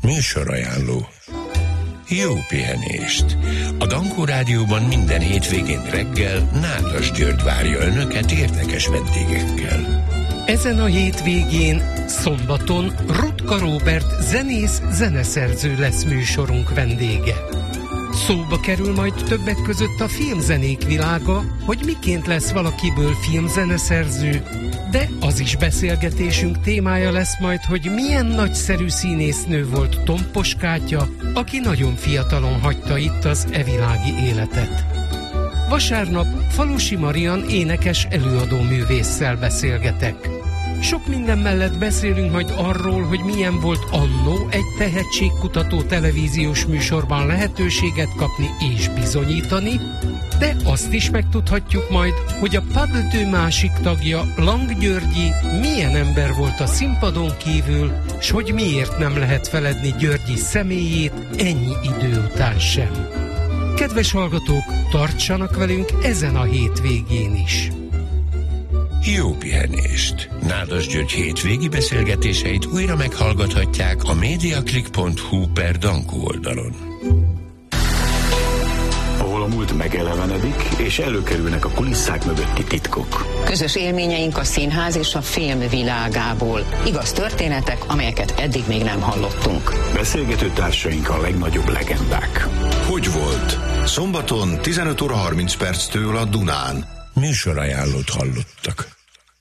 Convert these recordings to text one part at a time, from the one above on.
Műsorajánló. Jó pihenést! A Dankó Rádióban minden hétvégén reggel Nádas György várja önöket érdekes vendégekkel. Ezen a hétvégén, szombaton Rutka Róbert zenész, zeneszerző lesz műsorunk vendége. Szóba kerül majd többek között a filmzenék világa, hogy miként lesz valakiből filmzeneszerző, de az is beszélgetésünk témája lesz majd, hogy milyen nagyszerű színésznő volt Tompos Kátya, aki nagyon fiatalon hagyta itt az evilági életet. Vasárnap Falusi Marian énekes előadó művésszel beszélgetek. Sok minden mellett beszélünk majd arról, hogy milyen volt annó egy tehetségkutató televíziós műsorban lehetőséget kapni és bizonyítani, de azt is megtudhatjuk majd, hogy a Padlető másik tagja, Lang Györgyi, milyen ember volt a színpadon kívül, s hogy miért nem lehet feledni Györgyi személyét ennyi idő után sem. Kedves hallgatók, tartsanak velünk ezen a hétvégén is! Jó pihenést! Nádas György hétvégi beszélgetéseit újra meghallgathatják a mediaclick.hu/Dankó oldalon. Ahol a múlt megelevenedik, és előkerülnek a kulisszák mögötti titkok. Közös élményeink a színház és a film világából. Igaz történetek, amelyeket eddig még nem hallottunk. Beszélgető társaink a legnagyobb legendák. Hogy volt? Szombaton 15 óra 30 perctől a Dunán. Műsorajánlót hallottak.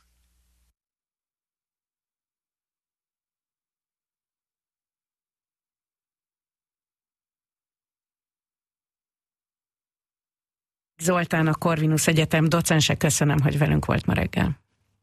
Zoltán, a Corvinus Egyetem docense, köszönöm, hogy velünk volt ma reggel.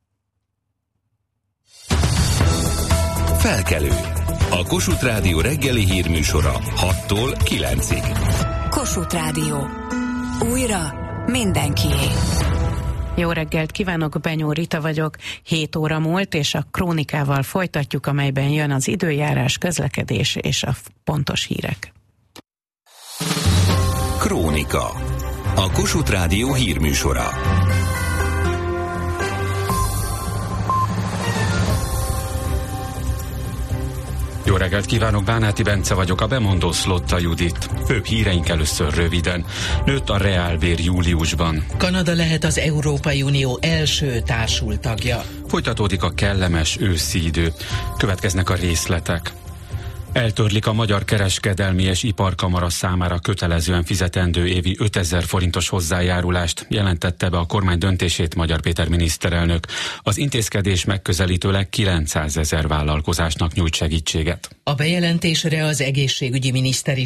Felkelő. A Kossuth Rádió reggeli hírműsora 6-tól 9-ig. Kossuth Rádió. Újra mindenkié. Jó reggelt kívánok, Benyó Rita vagyok. 7 óra múlt, és a krónikával folytatjuk, amelyben jön az időjárás, közlekedés és a pontos hírek. Krónika. A Kossuth Rádió hírműsora. Jó reggelt kívánok, Bánáti Bence vagyok, a bemondó Szlotta Judit. Főbb híreink először röviden. Nőtt a reálbér júliusban. Kanada lehet az Európai Unió első társult tagja. Folytatódik a kellemes őszi idő. Következnek a részletek. Eltörlik a Magyar Kereskedelmi és Iparkamara számára kötelezően fizetendő évi 5000 forintos hozzájárulást, jelentette be a kormány döntését Magyar Péter miniszterelnök. Az intézkedés megközelítőleg 900 000 vállalkozásnak nyújt segítséget. A bejelentésre az egészségügyi miniszter